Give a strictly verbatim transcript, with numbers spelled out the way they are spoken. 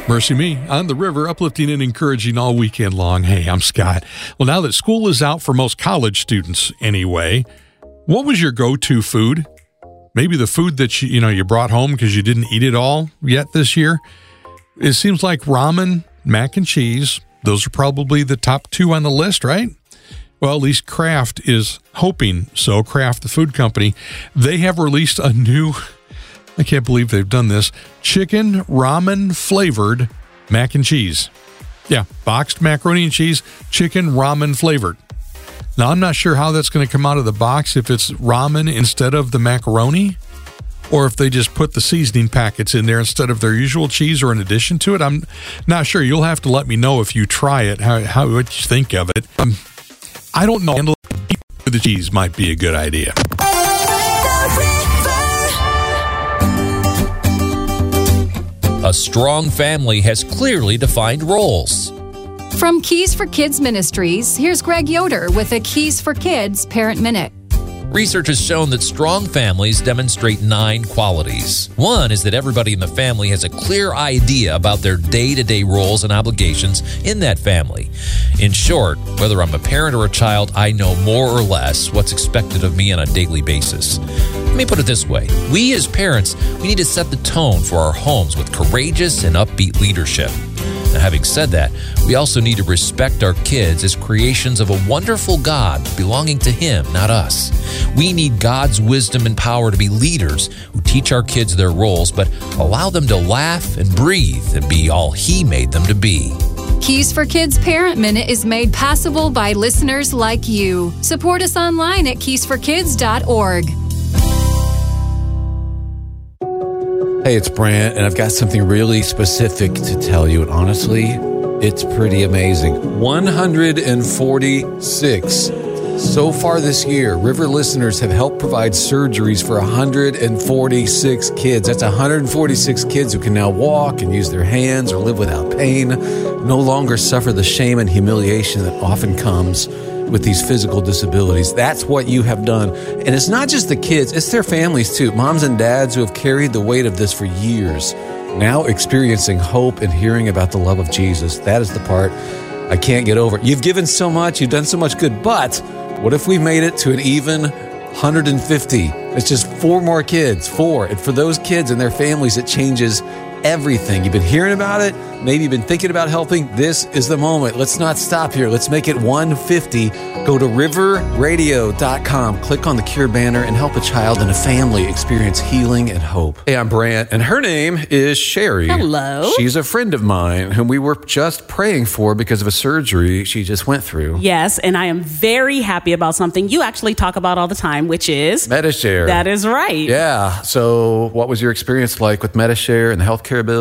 Mercy Me on the river, uplifting and encouraging all weekend long. Hey, I'm Scott. Well, now that school is out for most college students anyway, what was your go-to food? Maybe the food that you, you know, you brought home because you didn't eat it all yet this year. It seems like ramen, mac and cheese, those are probably the top two on the list, right? Well, at least Kraft is hoping so. Kraft, the food company, they have released a new, I can't believe they've done this, chicken ramen flavored mac and cheese. Yeah, boxed macaroni and cheese, chicken ramen flavored. Now, I'm not sure how that's going to come out of the box, if it's ramen instead of the macaroni, or if they just put the seasoning packets in there instead of their usual cheese or in addition to it. I'm not sure. You'll have to let me know if you try it, how, how what you think of it. Um, I don't know. The cheese might be a good idea. A strong family has clearly defined roles. From Keys for Kids Ministries, here's Greg Yoder with a Keys for Kids Parent Minute. Research has shown that strong families demonstrate nine qualities. One is that everybody in the family has a clear idea about their day-to-day roles and obligations in that family. In short, whether I'm a parent or a child, I know more or less what's expected of me on a daily basis. Let me put it this way. We as parents, we need to set the tone for our homes with courageous and upbeat leadership. Now, having said that, we also need to respect our kids as creations of a wonderful God belonging to Him, not us. We need God's wisdom and power to be leaders who teach our kids their roles, but allow them to laugh and breathe and be all He made them to be. Keys for Kids Parent Minute is made possible by listeners like you. Support us online at keys for kids dot org. Hey, it's Brant, and I've got something really specific to tell you, and honestly, it's pretty amazing. one hundred forty-six. So far this year, River listeners have helped provide surgeries for one hundred forty-six kids. That's one hundred forty-six kids who can now walk and use their hands or live without pain, no longer suffer the shame and humiliation that often comes with these physical disabilities. That's what you have done. And it's not just the kids, it's their families too. Moms and dads who have carried the weight of this for years, now experiencing hope and hearing about the love of Jesus. That is the part I can't get over. You've given so much, you've done so much good, but what if we made it to an even one hundred fifty? It's just four more kids, four. And for those kids and their families, it changes everything. You've been hearing about it. Maybe you've been thinking about helping. This is the moment. Let's not stop here. Let's make it one fifty. Go to river radio dot com, click on the Cure banner, and help a child and a family experience healing and hope. Hey, I'm Brant, and her name is Sherry. Hello. She's a friend of mine whom we were just praying for because of a surgery she just went through. Yes, and I am very happy about something you actually talk about all the time, which is Medi-Share. That is right. Yeah. So what was your experience like with Medi-Share and the healthcare bill?